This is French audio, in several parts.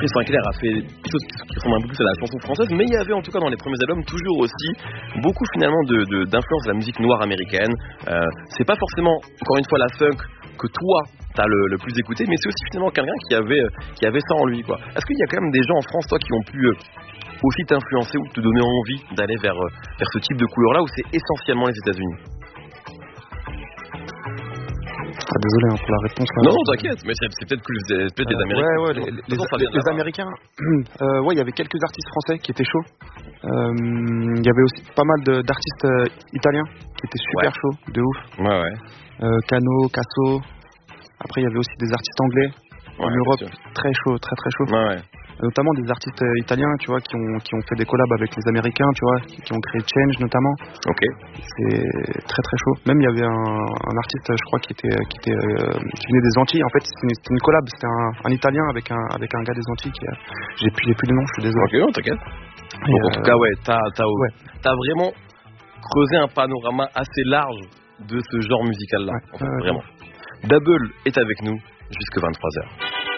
Chris Winkler a fait des choses qui ressemblent un peu plus à la chanson française, mais il y avait en tout cas dans les premiers albums toujours aussi beaucoup finalement d'influence de la musique noire américaine. C'est pas forcément, encore une fois, la funk que toi t'as le plus écouté, mais c'est aussi finalement quelqu'un qui avait ça en lui, quoi. Est-ce qu'il y a quand même des gens en France, toi, qui ont pu aussi t'influencer ou te donner envie d'aller vers ce type de couleur-là, où c'est essentiellement les États-Unis? Ah, désolé pour la réponse. Là. Non, t'inquiète, mais c'est peut-être les Américains. Ouais, les Américains. Il y avait quelques artistes français qui étaient chauds. Il y avait aussi pas mal d'artistes italiens qui étaient super chauds, de ouf. Cano, Casso. Après, il y avait aussi des artistes anglais en Europe, très chauds, très très chauds. Notamment des artistes italiens, tu vois, qui ont fait des collabs avec les Américains, tu vois, qui ont créé Change notamment. Ok. C'est très très chaud. Même il y avait un artiste, je crois, qui venait des Antilles. En fait, c'était une collab. C'était un Italien avec un gars des Antilles. J'ai plus le nom. Je suis désolé. Ok, non, t'inquiète. Donc en tout cas, t'as vraiment creusé un panorama assez large de ce genre musical-là. Vraiment. Double est avec nous jusque 23h.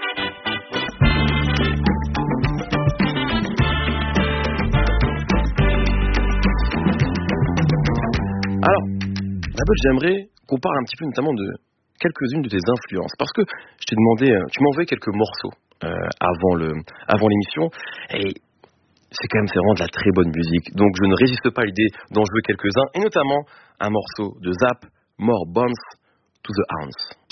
Alors, Double, j'aimerais qu'on parle un petit peu notamment de quelques-unes de tes influences. Parce que je t'ai demandé, tu m'as envoyé quelques morceaux avant l'émission. Et c'est vraiment de la très bonne musique. Donc je ne résiste pas à l'idée d'en jouer quelques-uns. Et notamment un morceau de Zap, More Bombs to the Hounds.